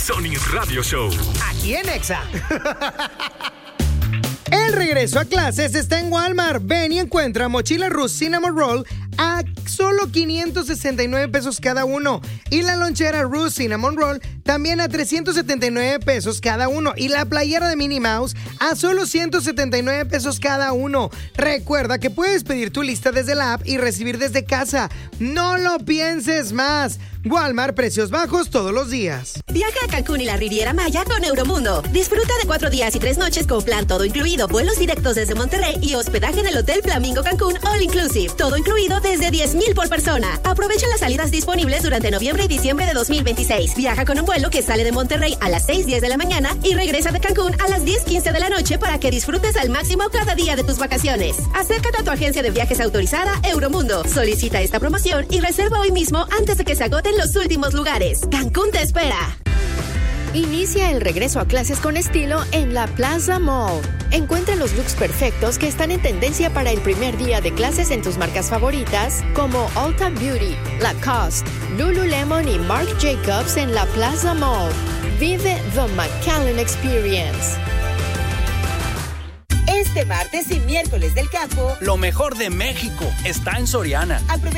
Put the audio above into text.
Sony Radio Show. Aquí en Exa. El regreso a clases está en Walmart. Ven y encuentra mochila Ruth Cinnamon Roll a solo 569 pesos cada uno. Y la lonchera Ruth Cinnamon Roll también a 379 pesos cada uno. Y la playera de Minnie Mouse a solo 179 pesos cada uno. Recuerda que puedes pedir tu lista desde la app y recibir desde casa. No lo pienses más. Walmart, precios bajos todos los días. Viaja a Cancún y la Riviera Maya con Euromundo. Disfruta de 4 días y 3 noches con plan todo incluido, vuelos directos desde Monterrey y hospedaje en el Hotel Flamingo Cancún All Inclusive. Todo incluido desde 10,000 por persona. Aprovecha las salidas disponibles durante noviembre y diciembre de 2026. Viaja con un vuelo que sale de Monterrey a las 6:10 de la mañana y regresa de Cancún a las 10:15 de la noche para que disfrutes al máximo cada día de tus vacaciones. Acércate a tu agencia de viajes autorizada Euromundo. Solicita esta promoción y reserva hoy mismo antes de que se agoten los últimos lugares. Cancún te espera. Inicia el regreso a clases con estilo en la Plaza Mall. Encuentra los looks perfectos que están en tendencia para el primer día de clases en tus marcas favoritas como Ulta Beauty, Lacoste, Lululemon y Marc Jacobs en la Plaza Mall. Vive The McAllen Experience. Este martes y miércoles del campo, lo mejor de México está en Soriana.